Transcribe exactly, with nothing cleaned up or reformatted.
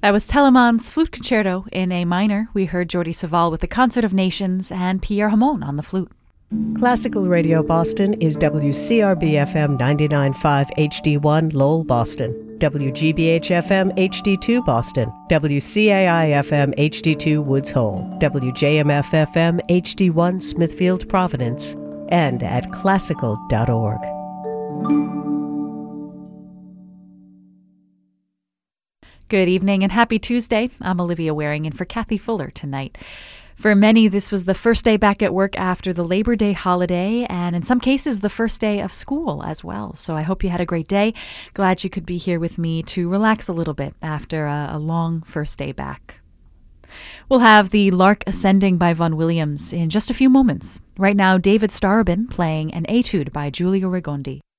That was Telemann's Flute Concerto in A minor. We heard Jordi Savall with the Concert of Nations and Pierre Hamon on the flute. Classical Radio Boston is W C R B F M ninety-nine point five H D one Lowell, Boston, W G B H F M H D two Boston, W C A I F M H D two Woods Hole, W J M F F M H D one Smithfield, Providence, and at classical dot org. Good evening and happy Tuesday. I'm Olivia Waring in for Kathy Fuller tonight. For many, this was the first day back at work after the Labor Day holiday, and in some cases, the first day of school as well. So I hope you had a great day. Glad you could be here with me to relax a little bit after a, a long first day back. We'll have the Lark Ascending by Vaughan Williams in just a few moments. Right now, David Starobin playing an etude by Giulio Rigondi.